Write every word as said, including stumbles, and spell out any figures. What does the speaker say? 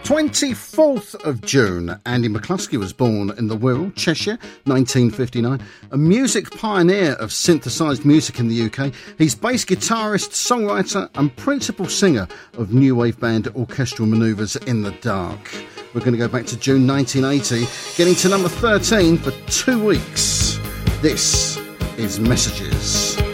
twenty-fourth of June, Andy McCluskey was born in the Wirral, Cheshire, nineteen fifty-nine. A music pioneer of synthesised music in the U K, he's bass guitarist, songwriter and principal singer of new wave band Orchestral Manoeuvres in the Dark. We're going to go back to June nineteen eighty, getting to number thirteen for two weeks. This is Messages.